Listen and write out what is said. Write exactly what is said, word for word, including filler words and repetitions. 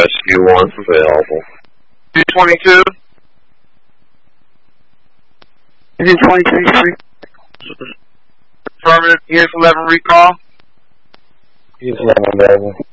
rescue one available. two twenty-two? Engine twenty-three, free. Affirmative, unit eleven recall. Unit eleven available.